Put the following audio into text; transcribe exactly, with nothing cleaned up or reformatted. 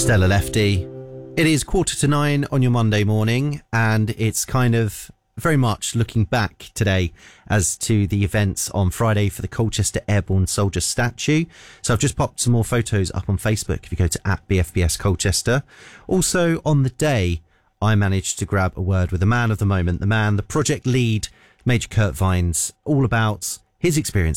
Stella Lefty. It is quarter to nine on your Monday morning, and it's kind of very much looking back today as to the events on Friday for the Colchester Airborne Soldier statue. So I've just popped some more photos up on Facebook if you go to at B F B S Colchester. Also on the day, I managed to grab a word with the man of the moment, the man, the project lead, Major Kurt Vines, all about his experience